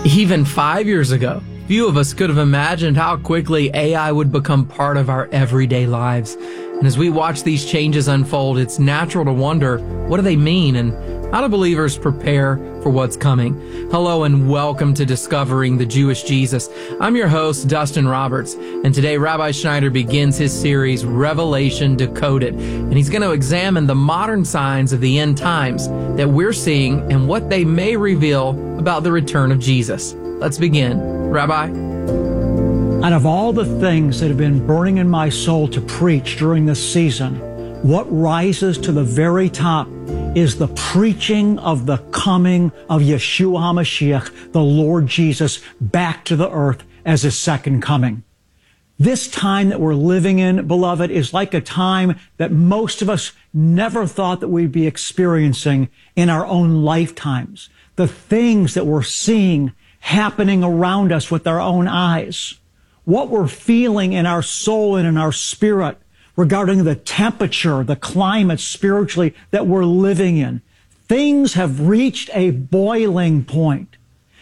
Even 5 years ago, few of us could have imagined how quickly AI would become part of our everyday lives. And as we watch these changes unfold, it's natural to wonder, what do they mean, and how do believers prepare for what's coming? Hello and welcome to Discovering the Jewish Jesus. I'm your host, Dustin Roberts, and today Rabbi Schneider begins his series, Revelation Decoded, and he's going to examine the modern signs of the end times that we're seeing and what they may reveal about the return of Jesus. Let's begin. Rabbi? Out of all the things that have been burning in my soul to preach during this season, what rises to the very top is the preaching of the coming of Yeshua HaMashiach, the Lord Jesus, back to the earth as his second coming. This time that we're living in, beloved, is like a time that most of us never thought that we'd be experiencing in our own lifetimes. The things that we're seeing happening around us with our own eyes, what we're feeling in our soul and in our spirit regarding the temperature, the climate spiritually that we're living in. Things have reached a boiling point.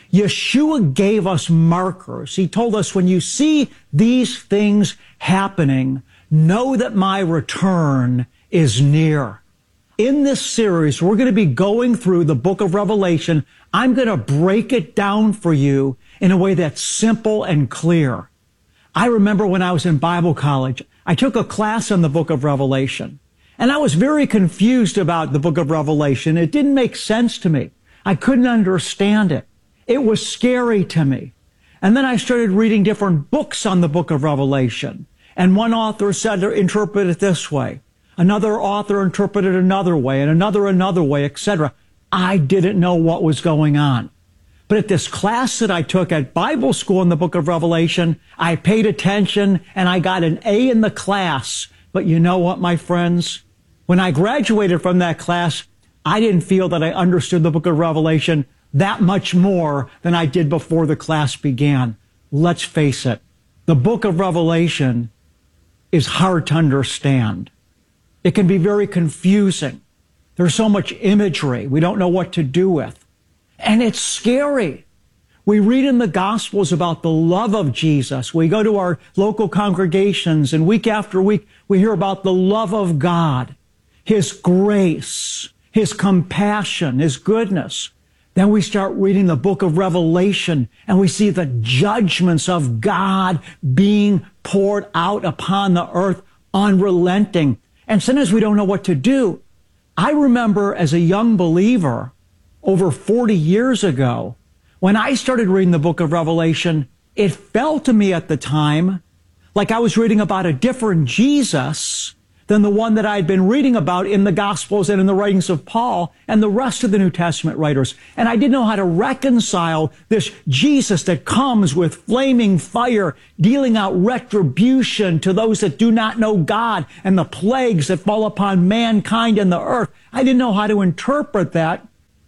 Yeshua gave us markers. He told us, when you see these things happening, know that my return is near. In this series, we're going to be going through the book of Revelation. I'm going to break it down for you in a way that's simple and clear. I remember when I was in Bible college, I took a class on the book of Revelation, and I was very confused about the book of Revelation. It didn't make sense to me. I couldn't understand it. It was scary to me. And then I started reading different books on the book of Revelation, and one author said to interpret it this way. Another author interpreted another way, and another way, etc. I didn't know what was going on. But at this class that I took at Bible school in the book of Revelation, I paid attention and I got an A in the class. But you know what, my friends? When I graduated from that class, I didn't feel that I understood the book of Revelation that much more than I did before the class began. Let's face it, the book of Revelation is hard to understand. It can be very confusing. There's so much imagery we don't know what to do with. And it's scary. We read in the Gospels about the love of Jesus. We go to our local congregations, and week after week, we hear about the love of God, his grace, his compassion, his goodness. Then we start reading the book of Revelation, and we see the judgments of God being poured out upon the earth, unrelenting. And sometimes we don't know what to do. I remember as a young believer, over 40 years ago, when I started reading the book of Revelation, it felt to me at the time like I was reading about a different Jesus than the one that I had been reading about in the Gospels and in the writings of Paul and the rest of the New Testament writers. And I didn't know how to reconcile this Jesus that comes with flaming fire, dealing out retribution to those that do not know God, and the plagues that fall upon mankind and the earth. I didn't know how to interpret that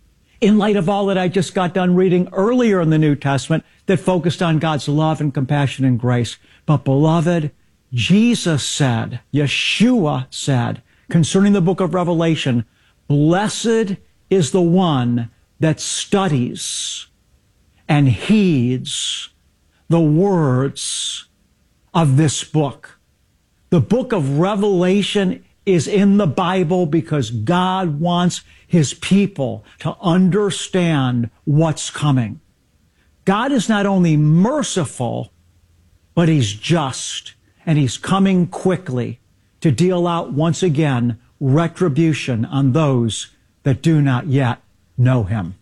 in light of all that I just got done reading earlier in the New Testament that focused on God's love and compassion and grace. But beloved, Jesus said, Yeshua said, concerning the book of Revelation, blessed is the one that studies and heeds the words of this book. The book of Revelation is in the Bible because God wants his people to understand what's coming. God is not only merciful, but he's just, and he's coming quickly to deal out once again retribution on those that do not yet know him.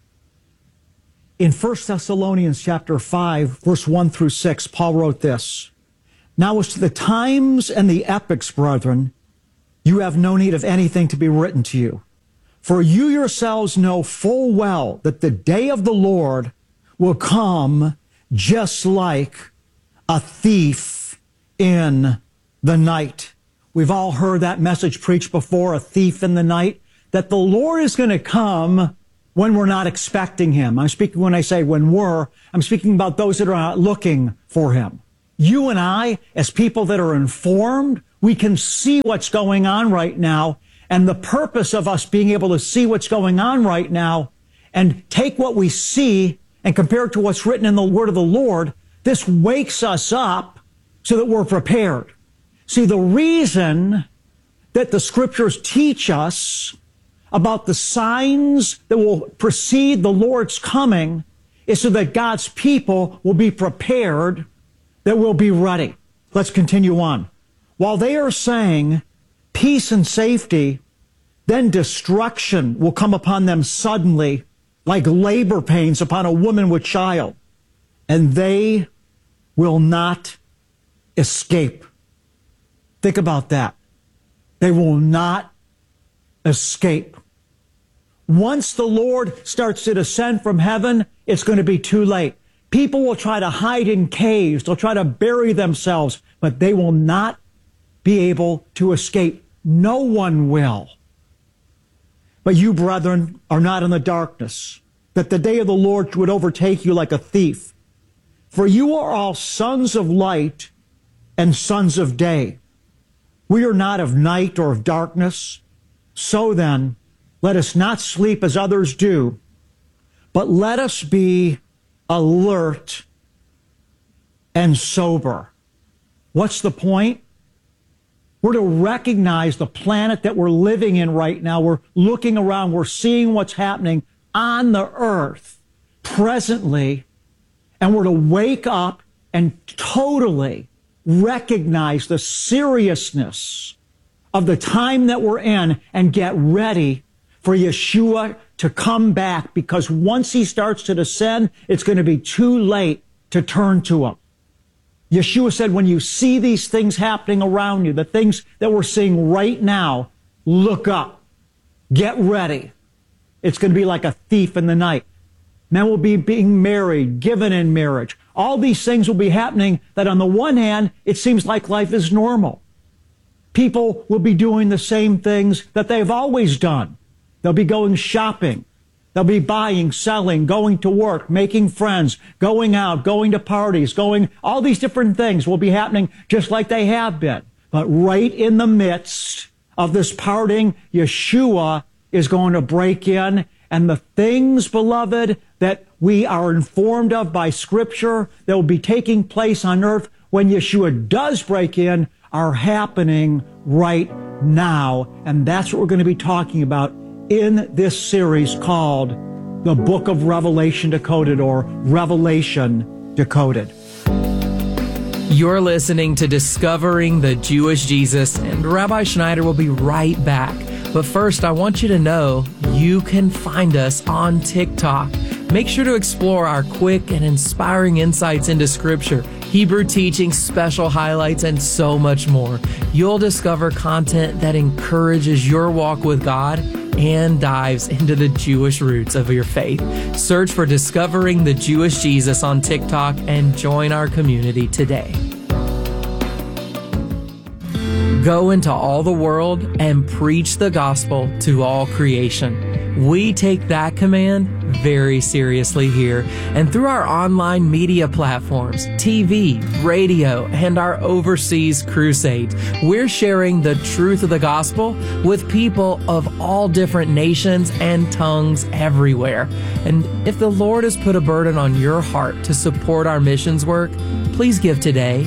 In 1 Thessalonians chapter 5, verse 1 through 6, Paul wrote this, "Now as to the times and the epochs, brethren, you have no need of anything to be written to you. For you yourselves know full well that the day of the Lord will come just like a thief in the night." We've all heard that message preached before, a thief in the night, that the Lord is going to come when we're not expecting him. I'm speaking when I say I'm speaking about those that are not looking for him. You and I, as people that are informed, we can see what's going on right now. And the purpose of us being able to see what's going on right now and take what we see and compared to what's written in the word of the Lord, this wakes us up so that we're prepared. See, the reason that the scriptures teach us about the signs that will precede the Lord's coming is so that God's people will be prepared, that we'll be ready. Let's continue on. While they are saying peace and safety, then destruction will come upon them suddenly, like labor pains upon a woman with child, and they will not escape. Think about that. They will not escape. Once the Lord starts to descend from heaven, it's going to be too late. People will try to hide in caves. They'll try to bury themselves, but they will not be able to escape. No one will. But you, brethren, are not in the darkness, that the day of the Lord would overtake you like a thief. For you are all sons of light and sons of day. We are not of night or of darkness. So then, let us not sleep as others do, but let us be alert and sober. What's the point? We're to recognize the planet that we're living in right now. We're looking around. We're seeing what's happening on the earth presently. And we're to wake up and totally recognize the seriousness of the time that we're in and get ready for Yeshua to come back, because once he starts to descend, it's going to be too late to turn to him. Yeshua said, when you see these things happening around you, the things that we're seeing right now, look up. Get ready. It's going to be like a thief in the night. Men will be being married, given in marriage. All these things will be happening that on the one hand, it seems like life is normal. People will be doing the same things that they've always done. They'll be going shopping. They'll be buying, selling, going to work, making friends, going out, going to parties, all these different things will be happening just like they have been. But right in the midst of this parting, Yeshua is going to break in, and the things, beloved, that we are informed of by Scripture that will be taking place on earth when Yeshua does break in are happening right now. And that's what we're going to be talking about in this series called The Book of Revelation Decoded, or Revelation Decoded. You're listening to Discovering the Jewish Jesus, and Rabbi Schneider will be right back. But first, I want you to know you can find us on TikTok. Make sure to explore our quick and inspiring insights into Scripture, Hebrew teaching, special highlights, and so much more. You'll discover content that encourages your walk with God and dives into the Jewish roots of your faith. Search for Discovering the Jewish Jesus on TikTok and join our community today. Go into all the world and preach the gospel to all creation. We take that command very seriously here, and through our online media platforms, TV, radio, and our overseas crusades, we're sharing the truth of the gospel with people of all different nations and tongues everywhere. And if the Lord has put a burden on your heart to support our missions work, please give today.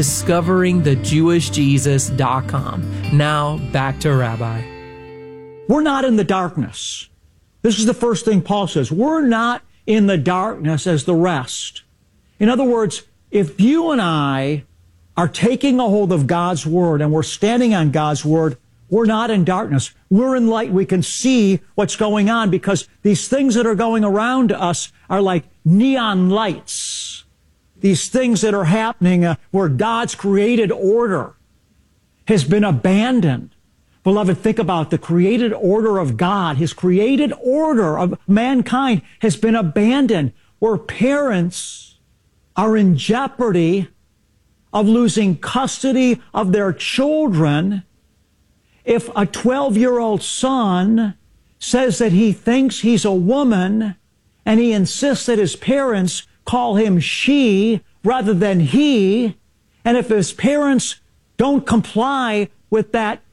DiscoveringTheJewishJesus.com. Now back to Rabbi. We're not in the darkness. This is the first thing Paul says. We're not in the darkness as the rest. In other words, if you and I are taking a hold of God's word and we're standing on God's word, we're not in darkness. We're in light. We can see what's going on because these things that are going around us are like neon lights. These things that are happening where God's created order has been abandoned. Beloved, think about the created order of God. His created order of mankind has been abandoned, where parents are in jeopardy of losing custody of their children if a 12-year-old son says that he thinks he's a woman and he insists that his parents call him she rather than he, and if his parents don't comply with that